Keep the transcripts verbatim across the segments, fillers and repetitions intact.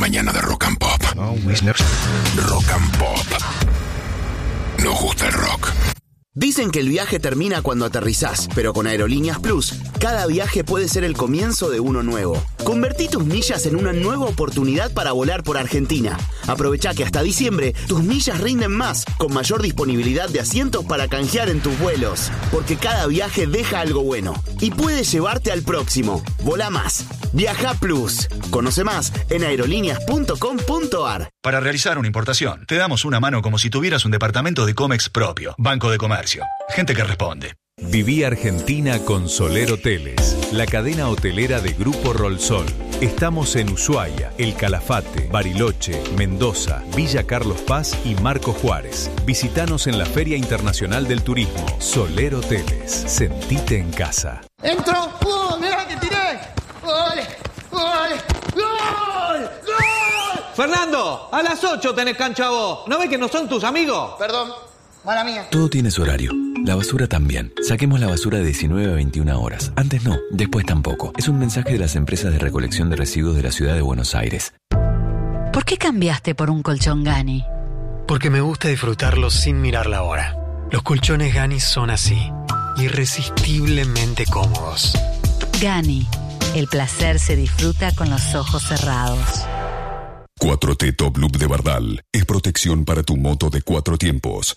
mañana de Rock and Pop. No, Wisner. Rock and Pop. Nos gusta el rock. Dicen que el viaje termina cuando aterrizás, pero con Aerolíneas Plus, cada viaje puede ser el comienzo de uno nuevo. Convertí tus millas en una nueva oportunidad para volar por Argentina. Aprovecha que hasta diciembre tus millas rinden más, con mayor disponibilidad de asientos para canjear en tus vuelos. Porque cada viaje deja algo bueno y puede llevarte al próximo. Volá más. Viaja Plus. Conoce más en aerolíneas punto com punto a r. Para realizar una importación, te damos una mano como si tuvieras un departamento de Comex propio. Banco de Comercio. Gente que responde. Viví Argentina con Soler Hoteles, la cadena hotelera de Grupo Rolsol. Estamos en Ushuaia, El Calafate, Bariloche, Mendoza, Villa Carlos Paz y Marcos Juárez. Visítanos en la Feria Internacional del Turismo. Soler Hoteles. Sentite en casa. ¡Entro! ¡Uh! ¡Mirá que tiré! ¡Gol! ¡Gol! ¡Gol! ¡Gol! Fernando, a las ocho tenés cancha vos. ¿No ves que no son tus amigos? Perdón, mala mía. Todo tiene su horario. La basura también. Saquemos la basura de diecinueve a veintiuna horas. Antes no, después tampoco. Es un mensaje de las empresas de recolección de residuos de la ciudad de Buenos Aires. ¿Por qué cambiaste por un colchón Gani? Porque me gusta disfrutarlo sin mirar la hora. Los colchones Gani son así, irresistiblemente cómodos. Gani, el placer se disfruta con los ojos cerrados. cuatro T Top Loop de Bardal es protección para tu moto de cuatro tiempos.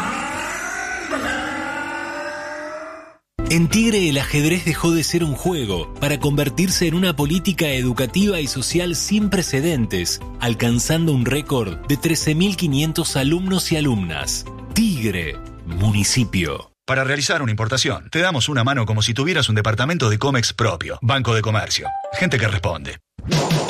En Tigre el ajedrez dejó de ser un juego para convertirse en una política educativa y social sin precedentes, alcanzando un récord de trece mil quinientos alumnos y alumnas. Tigre, municipio. Para realizar una importación, te damos una mano como si tuvieras un departamento de Comex propio. Banco de Comercio. Gente que responde.